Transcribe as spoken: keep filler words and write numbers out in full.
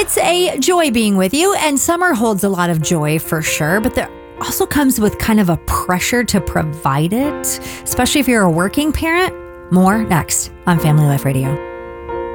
It's a joy being with you, and summer holds a lot of joy for sure, but there also comes with kind of a pressure to provide it, especially if you're a working parent. More next on Family Life Radio.